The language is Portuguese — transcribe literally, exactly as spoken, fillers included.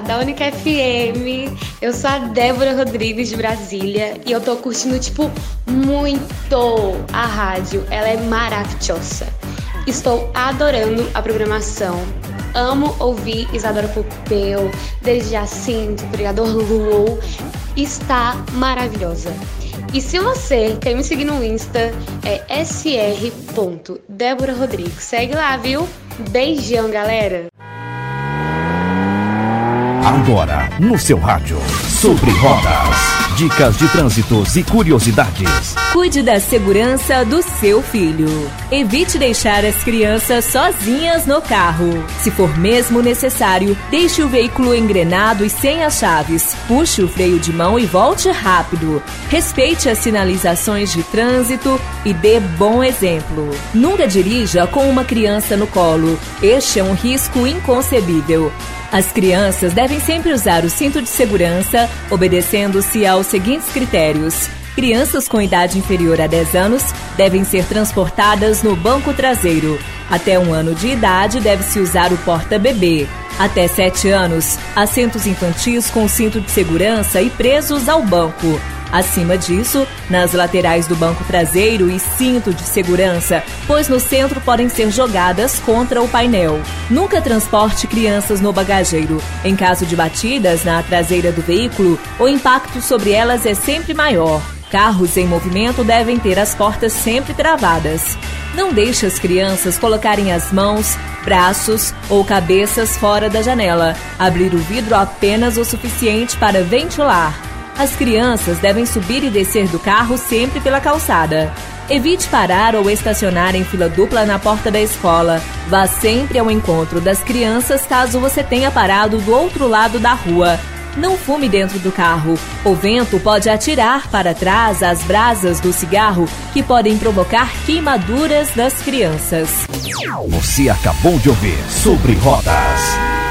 da Única F M. Eu sou a Débora Rodrigues de Brasília e eu tô curtindo, tipo, muito a rádio. Ela é maravilhosa. Estou adorando a programação. Amo ouvir Isadora Pompeu, Desde Jacinto, Brigador Lu. Está maravilhosa. E se você quer me seguir no Insta, é s r ponto débora rodrigues. Segue lá, viu? Beijão, galera! Agora, no seu rádio, Sobre Rodas. Dicas de trânsitos e curiosidades. Cuide da segurança do seu filho. Evite deixar as crianças sozinhas no carro. Se for mesmo necessário, deixe o veículo engrenado e sem as chaves. Puxe o freio de mão e volte rápido. Respeite as sinalizações de trânsito e dê bom exemplo. Nunca dirija com uma criança no colo. Este é um risco inconcebível. As crianças devem sempre usar o cinto de segurança, obedecendo-se aos seguintes critérios. Crianças com idade inferior a dez anos devem ser transportadas no banco traseiro. Até um ano de idade deve-se usar o porta-bebê. Até sete anos, assentos infantis com cinto de segurança e presos ao banco. Acima disso, nas laterais do banco traseiro e cinto de segurança, pois no centro podem ser jogadas contra o painel. Nunca transporte crianças no bagageiro. Em caso de batidas na traseira do veículo, o impacto sobre elas é sempre maior. Carros em movimento devem ter as portas sempre travadas. Não deixe as crianças colocarem as mãos, braços ou cabeças fora da janela. Abrir o vidro apenas o suficiente para ventilar. As crianças devem subir e descer do carro sempre pela calçada. Evite parar ou estacionar em fila dupla na porta da escola. Vá sempre ao encontro das crianças caso você tenha parado do outro lado da rua. Não fume dentro do carro. O vento pode atirar para trás as brasas do cigarro que podem provocar queimaduras das crianças. Você acabou de ouvir Sobre Rodas.